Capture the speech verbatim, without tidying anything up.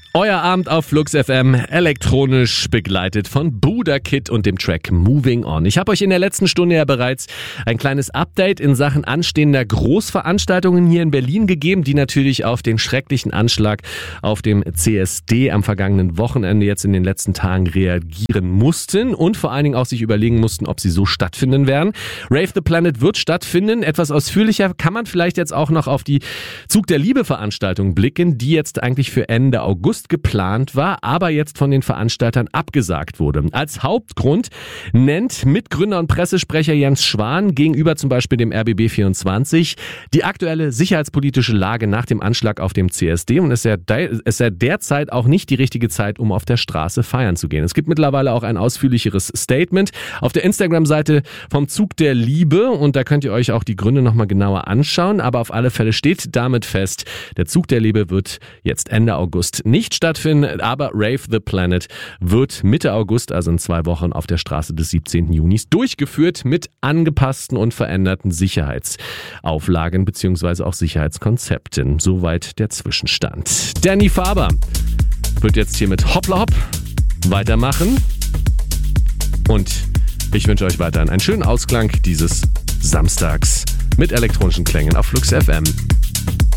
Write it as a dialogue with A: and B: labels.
A: Euer Abend auf Flux F M, elektronisch begleitet von Buda Kid und dem Track Moving On. Ich habe euch in der letzten Stunde ja bereits ein kleines Update in Sachen anstehender Großveranstaltungen hier in Berlin gegeben, die natürlich auf den schrecklichen Anschlag auf dem C S D am vergangenen Wochenende jetzt in den letzten Tagen reagieren mussten und vor allen Dingen auch sich überlegen mussten, ob sie so stattfinden werden. Rave the Planet wird stattfinden. Etwas ausführlicher kann man vielleicht jetzt auch noch auf die Zug der Liebe Veranstaltung blicken, die jetzt eigentlich für Ende August geplant war, aber jetzt von den Veranstaltern abgesagt wurde. Als Hauptgrund nennt Mitgründer und Pressesprecher Jens Schwan gegenüber zum Beispiel dem R B B vierundzwanzig die aktuelle sicherheitspolitische Lage nach dem Anschlag auf dem C S D und es ist ja, ist ja derzeit auch nicht die richtige Zeit, um auf der Straße feiern zu gehen. Es gibt mittlerweile auch ein ausführlicheres Statement auf der Instagram-Seite vom Zug der Liebe und da könnt ihr euch auch die Gründe nochmal genauer anschauen, aber auf alle Fälle steht damit fest, der Zug der Liebe wird jetzt Ende August nicht stattfinden, aber Rave the Planet wird Mitte August, also in zwei Wochen, auf der Straße des siebzehnten Junis durchgeführt mit angepassten und veränderten Sicherheitsauflagen bzw. auch Sicherheitskonzepten. Soweit der Zwischenstand. Danny Faber wird jetzt hier mit Hoppla Hopp weitermachen und ich wünsche euch weiterhin einen schönen Ausklang dieses Samstags mit elektronischen Klängen auf Flux F M.